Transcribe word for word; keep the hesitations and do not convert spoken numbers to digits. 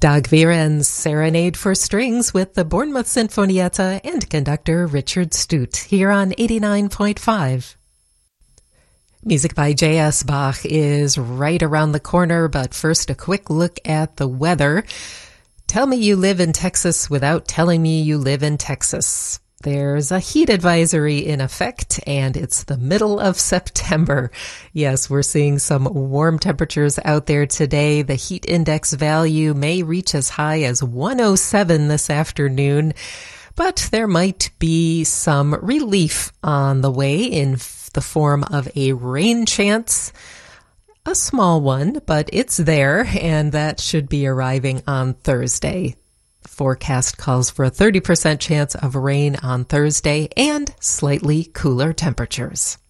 Dagviren's Serenade for Strings with the Bournemouth Sinfonietta and conductor Richard Stute here on eighty-nine point five. Music by J S. Bach is right around the corner, but first a quick look at the weather. Tell me you live in Texas without telling me you live in Texas. There's a heat advisory in effect, and it's the middle of September. Yes, we're seeing some warm temperatures out there today. The heat index value may reach as high as one oh seven this afternoon, but there might be some relief on the way in the form of a rain chance. A small one, but it's there, and that should be arriving on Thursday. Forecast calls for a thirty percent chance of rain on Thursday and slightly cooler temperatures.